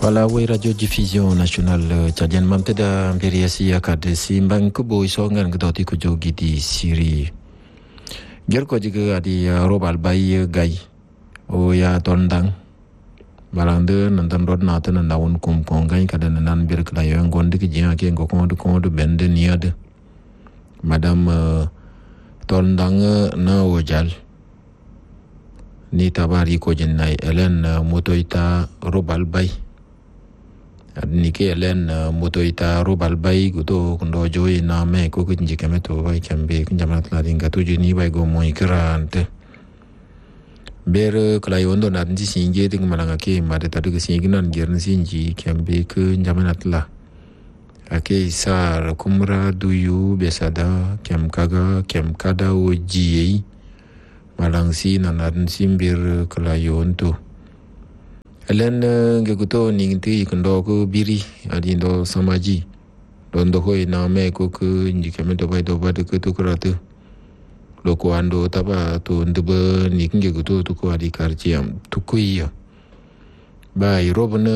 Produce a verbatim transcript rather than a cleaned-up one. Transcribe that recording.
Voilà, oui, radio diffusion nationale tchadienne mamte da mberiasi akade si mbang kubo iso ngan gdoti ko jogi di siri. Ger ko jiga adi robal bay gay o ya tondang. Balande nantan rod na tan na won kum kongai kada nan bir kala yo ngondi ki jiya ke ngoko do ko do bende niade. Madame uh, tondang na wojal. Ni tabari ko jennai elen uh, motoita robal bay. Nike elen uh, motoita robal bay gudo kundo joy na me ko kunji kemeto bay kambe kunjamat la dinga tuju ni bay go moy krante ber kala yondo na ndi singe ding malanga ke made tadu ke singe nan gern sinji kambe ke jamanat la ake sar kumra duyu besada kem kaga kem kada oji malangsi nan adn simbir kala yondo Elen geguto ningti kundo ko biri adindo samaji dondo hoi na me ko ku njikame do bai do bad ko to kratu loko ando taba to ndebe ninge geguto to ko adi karjiam to kuiya bai robna